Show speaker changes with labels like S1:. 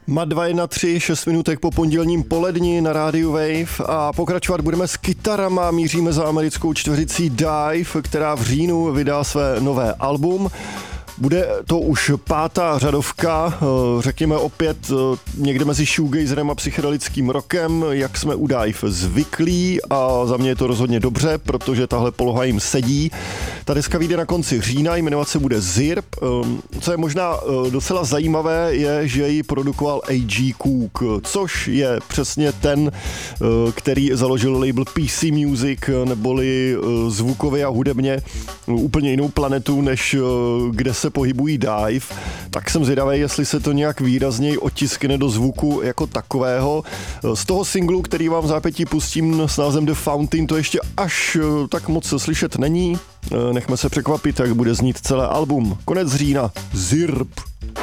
S1: Ma 2:13, 6 minutek po pondělním poledni na rádiu Wave a pokračovat budeme s kytarama. Míříme za americkou čtveřicí Dive, která v říjnu vydá své nové album. Bude to už pátá řadovka, řekněme opět někde mezi shoegazerem a psychedelickým rockem, jak jsme u Dive zvyklí, a za mě je to rozhodně dobře, protože tahle poloha jim sedí. Ta deska vyjde na konci října, jmenovat se bude Zirp. Co je možná docela zajímavé, je, že ji produkoval A.G. Cook, což je přesně ten, který založil label PC Music, neboli zvukově a hudebně úplně jinou planetu, než kde se pohybují Dive. Tak jsem zvědavý, jestli se to nějak výrazněji otiskne do zvuku jako takového. Z toho singlu, který vám v zápětí pustím s názvem The Fountain, to ještě až tak moc slyšet není. Nechme se překvapit, jak bude znít celé album. Konec října. Zirp.